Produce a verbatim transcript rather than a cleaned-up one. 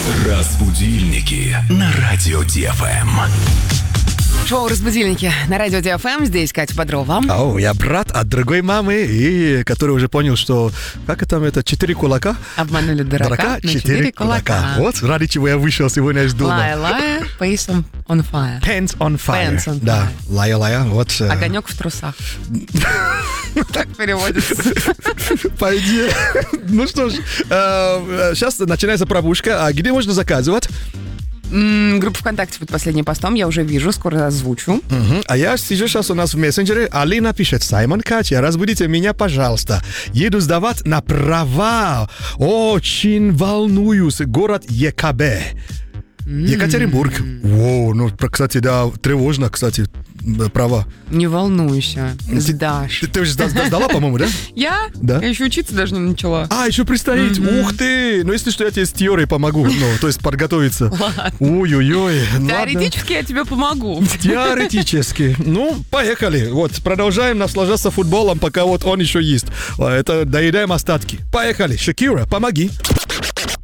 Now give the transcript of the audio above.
Разбудильники на радио ДФМ. Шоу «Разбудильники» на радио ДФМ. Здесь Катя Бодрова. О, я брат от другой мамы, и который уже понял, что... Как это там это? Четыре кулака? Обманули дурака, Дурака, на четыре четыре кулака. кулака. Вот ради чего я вышел сегодня из дома. Лая-лая, face on fire. Pants on fire. Pants on Да, fire. лая-лая, вот. э, Огонек в трусах. Так переводится. Пойди. Ну что ж, э, сейчас начинается пробушка. А где можно заказывать? М, Группа ВКонтакте под последним постом. Я уже вижу, скоро озвучу. Мгм. А я сижу сейчас у нас в мессенджере. Алина пишет: Саймон, Катя, разбудите меня, пожалуйста. Еду сдавать на права. Очень волнуюсь. Город ЕКБ. Екатеринбург. О, ну, кстати, да, тревожно, кстати, права. Не волнуйся, сдашь. Ты, ты уже сда- сда- сдала, по-моему, да? Я? Да. Я еще учиться даже не начала. А, еще предстоит. Ух ты! Ну, если что, я тебе с теорией помогу. Ну, то есть подготовиться. Ладно. Ой-ой-ой. Ладно. Теоретически я тебе помогу. Теоретически. Ну, поехали. Вот, продолжаем наслаждаться футболом, пока вот он еще есть. А, это доедаем остатки. Поехали. Шакира, помоги.